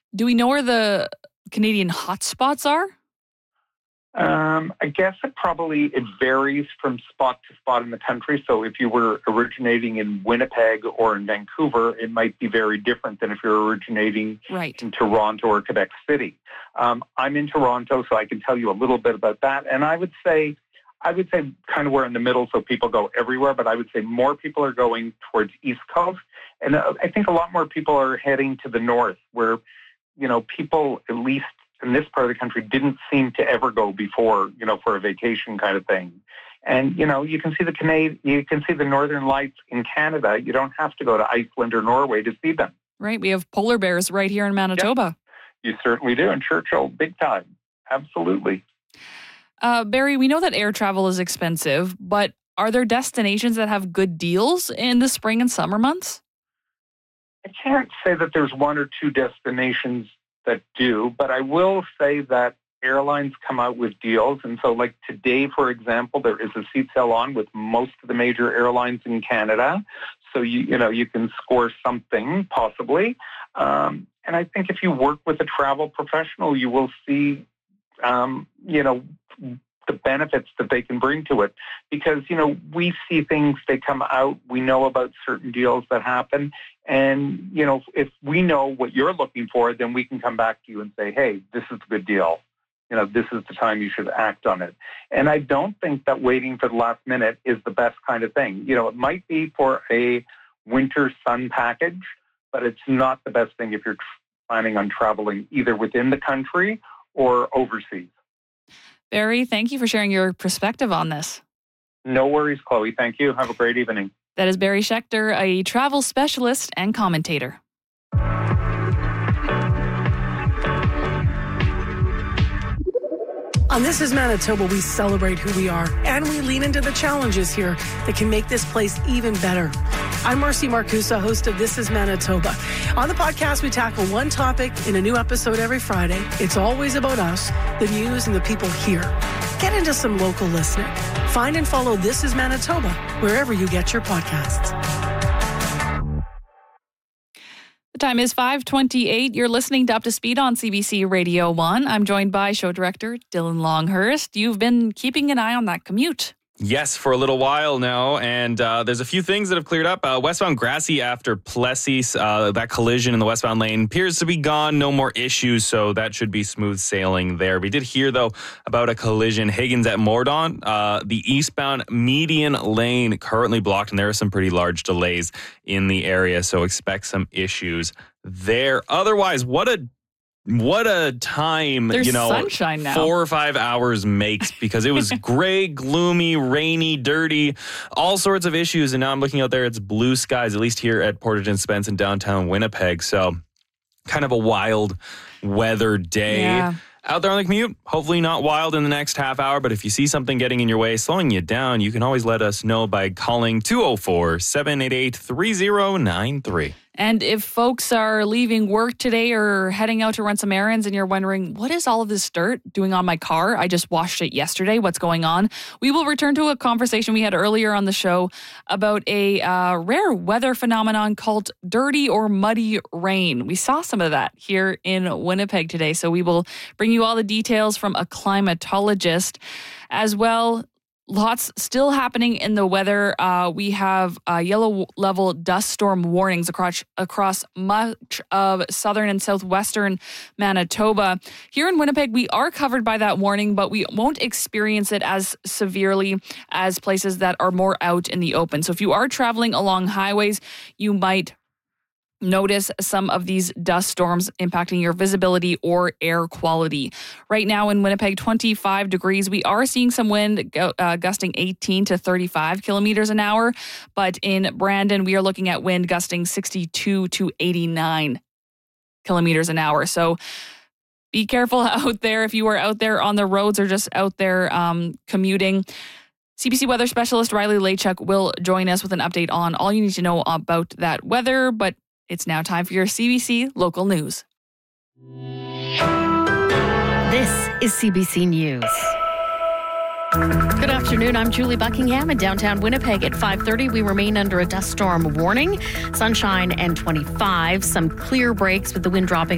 Do we know where the Canadian hotspots are? I guess it varies from spot to spot in the country. So if you were originating in Winnipeg or in Vancouver, it might be very different than if you're originating in Toronto or Quebec City. I'm in Toronto, so I can tell you a little bit about that. And I would say kind of we're in the middle, so people go everywhere, but I would say more people are going towards East Coast. And I think a lot more people are heading to the north where, people, at least in this part of the country, didn't seem to ever go before, for a vacation kind of thing. And, you can see the Northern Lights in Canada. You don't have to go to Iceland or Norway to see them. Right. We have polar bears right here in Manitoba. Yep. You certainly do. In Churchill, big time. Absolutely. Barry, we know that air travel is expensive, but are there destinations that have good deals in the spring and summer months? I can't say that there's one or two destinations that do, but I will say that airlines come out with deals. And so like today, for example, there is a seat sale on with most of the major airlines in Canada. So, you can score something possibly. And I think if you work with a travel professional, you will see, the benefits that they can bring to it. Because, we see things, they come out, we know about certain deals that happen. And, if we know what you're looking for, then we can come back to you and say, hey, this is a good deal. This is the time you should act on it. And I don't think that waiting for the last minute is the best kind of thing. It might be for a winter sun package, but it's not the best thing if you're planning on traveling either within the country or overseas. Barry, thank you for sharing your perspective on this. No worries, Chloe. Thank you. Have a great evening. That is Barry Schechter, a travel specialist and commentator. On This is Manitoba, we celebrate who we are, and we lean into the challenges here that can make this place even better. I'm Marcy Marcusa, host of This is Manitoba. On the podcast, we tackle one topic in a new episode every Friday. It's always about us, the news, and the people here. Get into some local listening. Find and follow This is Manitoba wherever you get your podcasts. The time is 5:28. You're listening to Up to Speed on CBC Radio 1. I'm joined by show director Dylan Longhurst. You've been keeping an eye on that commute. Yes, for a little while now, and there's a few things that have cleared up. Westbound Grassy after Plessis, that collision in the westbound lane appears to be gone. No more issues, so that should be smooth sailing there. We did hear, though, about a collision Higgins at Mordaunt. The eastbound median lane currently blocked, and there are some pretty large delays in the area, so expect some issues there. Otherwise, what a time, There's sunshine now. 4 or 5 hours makes, because it was gray, gloomy, rainy, dirty, all sorts of issues. And now I'm looking out there, it's blue skies, at least here at Portage and Spence in downtown Winnipeg. So kind of a wild weather day. Yeah. Out there on the commute, hopefully not wild in the next half hour, but if you see something getting in your way, slowing you down, you can always let us know by calling 204-788-3093. And if folks are leaving work today or heading out to run some errands and you're wondering, what is all of this dirt doing on my car? I just washed it yesterday. What's going on? We will return to a conversation we had earlier on the show about a rare weather phenomenon called dirty or muddy rain. We saw some of that here in Winnipeg today. So we will bring you all the details from a climatologist as well. Lots still happening in the weather. We have yellow level dust storm warnings across much of southern and southwestern Manitoba. Here in Winnipeg, we are covered by that warning, but we won't experience it as severely as places that are more out in the open. So if you are traveling along highways, you might notice some of these dust storms impacting your visibility or air quality. Right now in Winnipeg, 25 degrees. We are seeing some wind gusting 18 to 35 kilometers an hour. But in Brandon, we are looking at wind gusting 62 to 89 kilometers an hour. So be careful out there if you are out there on the roads or just out there commuting. CBC weather specialist Riley Lachuk will join us with an update on all you need to know about that weather. But it's now time for your CBC local news. This is CBC News. Good afternoon. I'm Julie Buckingham in downtown Winnipeg. At 5:30, we remain under a dust storm warning. Sunshine and 25. Some clear breaks with the wind dropping